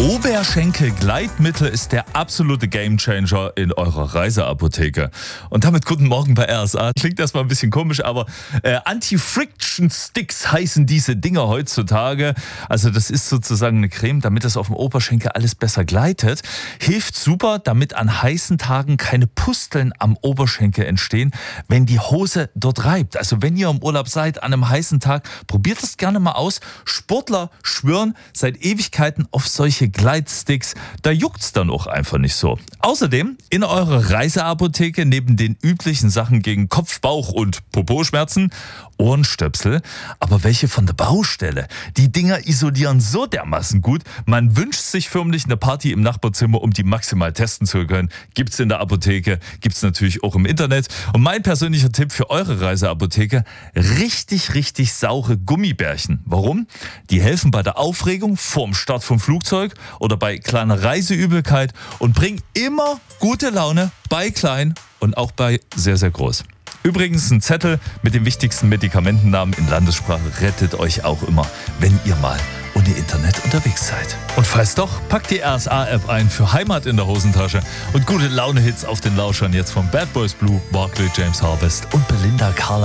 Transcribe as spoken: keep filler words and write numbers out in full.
Oberschenkel-Gleitmittel ist der absolute Gamechanger in eurer Reiseapotheke. Und damit guten Morgen bei R S A. Klingt erstmal ein bisschen komisch, aber äh, Anti-Friction-Sticks heißen diese Dinger heutzutage. Also das ist sozusagen eine Creme, damit das auf dem Oberschenkel alles besser gleitet. Hilft super, damit an heißen Tagen keine Pusteln am Oberschenkel entstehen, wenn die Hose dort reibt. Also wenn ihr im Urlaub seid an einem heißen Tag, probiert das gerne mal aus. Sportler schwören seit Ewigkeiten auf solche Gleitsticks, da juckt's dann auch einfach nicht so. Außerdem in eurer Reiseapotheke neben den üblichen Sachen gegen Kopf-, Bauch- und Poposchmerzen Ohrenstöpsel, aber welche von der Baustelle. Die Dinger isolieren so dermaßen gut, man wünscht sich förmlich eine Party im Nachbarzimmer, um die maximal testen zu können. Gibt's in der Apotheke, gibt's natürlich auch im Internet. Und mein persönlicher Tipp für eure Reiseapotheke: richtig, richtig saure Gummibärchen. Warum? Die helfen bei der Aufregung vorm Start vom Flugzeug oder bei kleiner Reiseübelkeit und bringen immer gute Laune bei klein und auch bei sehr, sehr groß. Übrigens, ein Zettel mit den wichtigsten Medikamentennamen in Landessprache rettet euch auch immer, wenn ihr mal ohne Internet unterwegs seid. Und falls doch, packt die R S A-App ein für Heimat in der Hosentasche und gute Laune-Hits auf den Lauschern jetzt von Bad Boys Blue, Barclay James Harvest und Belinda Carlisle.